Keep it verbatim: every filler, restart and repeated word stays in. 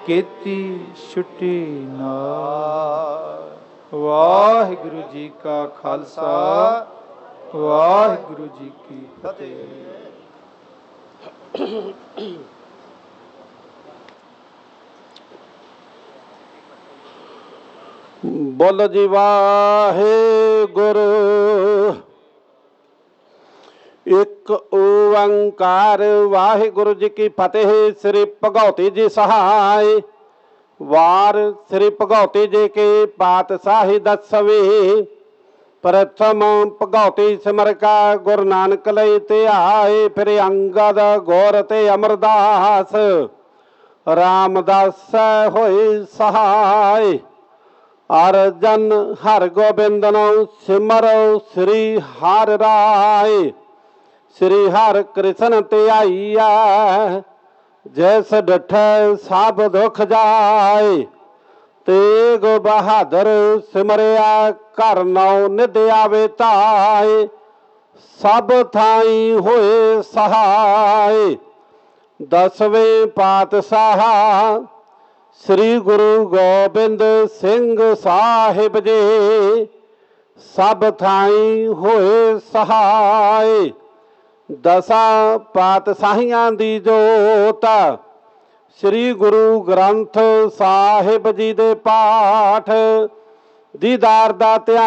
ਕੀਤੀ ਛੁੱਟੀ ਨਾਲ। ਵਾਹਿਗੁਰੂ ਜੀ ਕਾ ਖਾਲਸਾ, ਵਾਹਿਗੁਰੂ ਜੀ ਕੀ ਫਤਿਹ। ਬੋਲੋ ਜੀ ਵਾਹਿਗੁਰੂ। ਇੱਕ ਓੰਕਾਰ ਵਾਹਿਗੁਰੂ ਜੀ ਕੀ ਫਤਿਹ। ਸ੍ਰੀ ਭਗਉਤੀ ਜੀ ਸਹਾਇ। ਵਾਰ ਸ੍ਰੀ ਭਗਉਤੀ ਜੀ ਕੀ ਪਾਤਸ਼ਾਹੀ ਦਸਵੀਂ। ਪ੍ਰਥਮ ਭਗਉਤੀ ਸਿਮਰ ਕਾ ਗੁਰੂ ਨਾਨਕ ਲਈ ਧਿਆਏ। ਫਿਰ ਅੰਗਦ ਗੌਰ ਤੇ ਅਮਰਦਾਸ ਰਾਮਦਾਸ ਹੋਏ ਸਹਾਇ। ਅਰਜਨ ਹਰ ਗੋਬਿੰਦ ਨੂੰ ਸਿਮਰੋ ਸ੍ਰੀ ਹਰਿ ਰਾਏ। ਸ੍ਰੀ ਹਰਿ ਕ੍ਰਿਸ਼ਨ ਧਿਆਈਆ ਜੈਸ ਡਿਠੈ ਸਭ ਦੁਖ ਜਾਏ। ਤੇਗ ਬਹਾਦਰ ਸਿਮਰਿਆ ਘਰ ਨੌ ਨਿਧ ਆਵੇ ਧਾਏ। ਸਭ ਥਾਈ ਹੋਏ ਸਹਾਇ। ਦਸਵੇਂ ਪਾਤਸ਼ਾਹ ਸ੍ਰੀ ਗੁਰੂ ਗੋਬਿੰਦ ਸਿੰਘ ਸਾਹਿਬ ਜੀ ਸਭ ਥਾਈ ਹੋਏ ਸਹਾਇ। ਦਸਾਂ ਪਾਤਸ਼ਾਹੀਆਂ ਦੀ ਜੋਤ ਸ੍ਰੀ ਗੁਰੂ ਗ੍ਰੰਥ ਸਾਹਿਬ ਜੀ ਦੇ ਪਾਠ ਦੀਦਾਰ ਦਾ ਧਿਆਨ